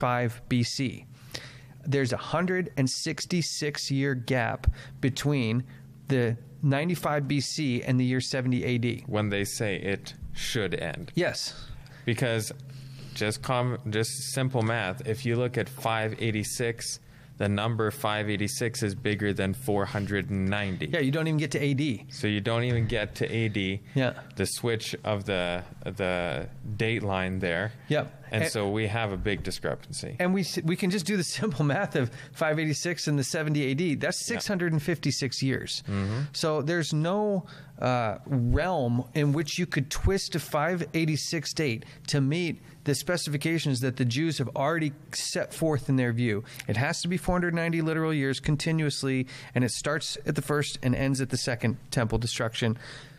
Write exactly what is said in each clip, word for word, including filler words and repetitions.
five B C. There's a one hundred sixty-six year gap between the ninety-five B C and the year seventy A D. When they say it should end. Yes. Because just com- just simple math, if you look at five eighty-six, the number five eighty-six is bigger than four hundred ninety. Yeah, you don't even get to A D. So you don't even get to A D. Yeah. The switch of the the date line there. Yep. And, and so we have a big discrepancy. And we we can just do the simple math of five eighty-six and the seventy A D. That's six hundred fifty-six yeah. years. Mm-hmm. So there's no uh, realm in which you could twist a five eighty-six date to meet the specifications that the Jews have already set forth in their view. It has to be four hundred ninety literal years continuously, and it starts at the first and ends at the second temple destruction.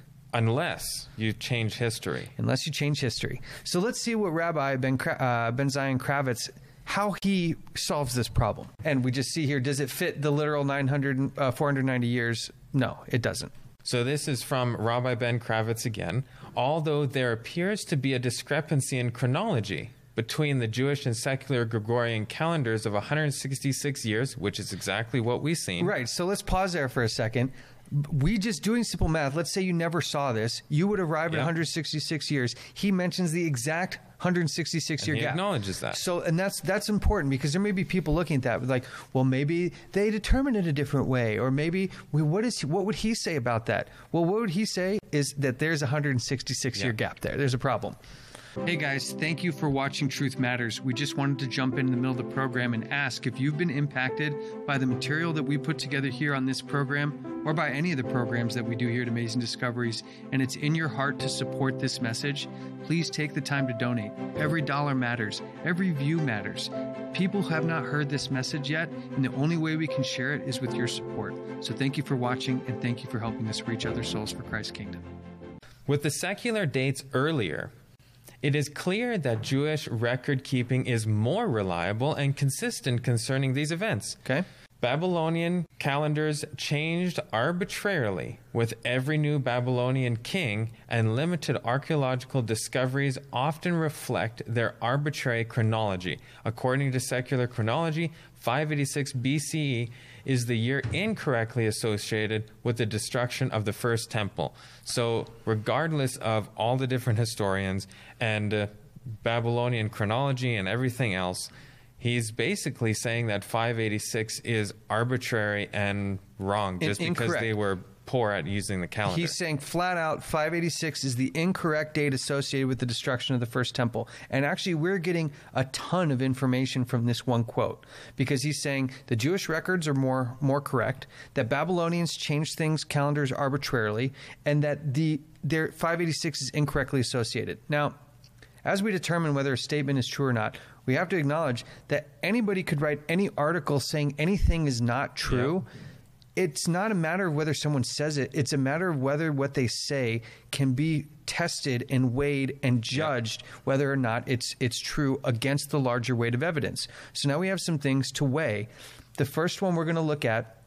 Unless you change history. Unless you change history. So let's see what Rabbi Ben, uh, Ben Zion Kravitz, how he solves this problem. And we just see here, does it fit the literal nine hundred, uh, four hundred ninety years? No, it doesn't. So this is from Rabbi Ben Kravitz again. Although there appears to be a discrepancy in chronology between the Jewish and secular Gregorian calendars of one hundred sixty-six years, which is exactly what we've seen. Right. So let's pause there for a second. We just doing simple math. Let's say you never saw this. You would arrive at Yep. one hundred sixty-six years. He mentions the exact one hundred sixty-six year And he gap. acknowledges that. So, and that's that's important because there may be people looking at that like, well, maybe they determined it a different way, or maybe well, what is what would he say about that? Well, what would he say is that there's a one hundred sixty-six year Yeah. gap there. There's a problem. Hey guys, thank you for watching Truth Matters. We just wanted to jump in the middle of the program and ask if you've been impacted by the material that we put together here on this program or by any of the programs that we do here at Amazing Discoveries, and it's in your heart to support this message, please take the time to donate. Every dollar matters. Every view matters. People have not heard this message yet, and the only way we can share it is with your support. So thank you for watching, and thank you for helping us reach other souls for Christ's kingdom. With the secular dates earlier, it is clear that Jewish record keeping is more reliable and consistent concerning these events. Okay. Babylonian calendars changed arbitrarily with every new Babylonian king, and limited archaeological discoveries often reflect their arbitrary chronology. According to secular chronology, five eighty-six B C E is the year incorrectly associated with the destruction of the first temple. So regardless of all the different historians and uh, Babylonian chronology and everything else, he's basically saying that five eighty-six is arbitrary and wrong just In- because they were poor at using the calendar. He's saying flat out five eighty-six is the incorrect date associated with the destruction of the first temple. And actually, we're getting a ton of information from this one quote, because he's saying the Jewish records are more more correct, that Babylonians changed things, calendars arbitrarily, and that the their five eighty-six is incorrectly associated. Now, as we determine whether a statement is true or not, we have to acknowledge that anybody could write any article saying anything is not true. Yeah. It's not a matter of whether someone says it. It's a matter of whether what they say can be tested and weighed and judged, yeah. whether or not it's it's true against the larger weight of evidence. So now we have some things to weigh. The first one we're going to look at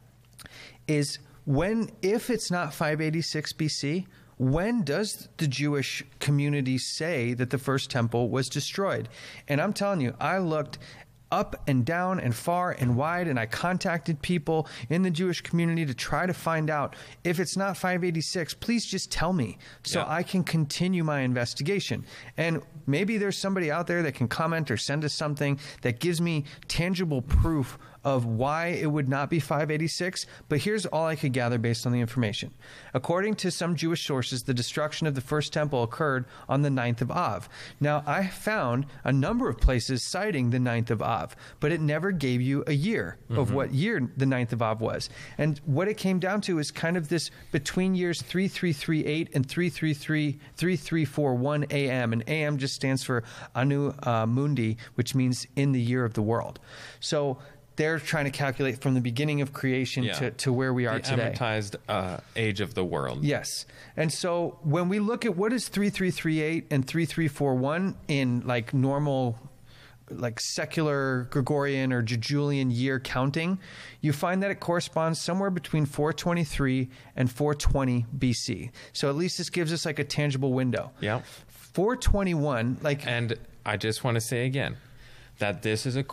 is when, if it's not five eighty-six B C, when does the Jewish community say that the first temple was destroyed? And I'm telling you, I looked up and down and far and wide, and I contacted people in the Jewish community to try to find out if it's not five eighty-six, please just tell me so yeah. I can continue my investigation. And maybe there's somebody out there that can comment or send us something that gives me tangible proof of why it would not be five eighty-six, but here's all I could gather based on the information. According to some Jewish sources, the destruction of the first temple occurred on the ninth of Av. Now, I found a number of places citing the ninth of Av, but it never gave you a year mm-hmm. of what year the ninth of Av was. And what it came down to is kind of this between years three three three eight and three three three, three three four one A M, and A M just stands for Anu uh, Mundi, which means in the year of the world. So they're trying to calculate from the beginning of creation yeah. to, to where we are the today. The amortized uh, age of the world. Yes. And so when we look at what is three three three eight and three three four one in like normal, like secular Gregorian or Julian year counting, you find that it corresponds somewhere between four twenty-three and four twenty B C. So at least this gives us like a tangible window. Yeah. four twenty-one, like... And I just want to say again that this is a